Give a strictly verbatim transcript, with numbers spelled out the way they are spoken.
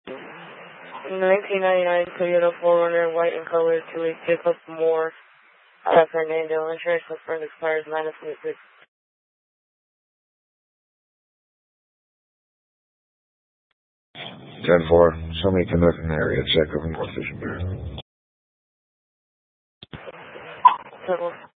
nineteen ninety-nine Toyota four runner, white in color, to a Jacob Moore, uh, Fernando. Insurance confirmed expires nine of twenty-six. ten four, show me Canuck area, check over North Fishing Pier. ten four.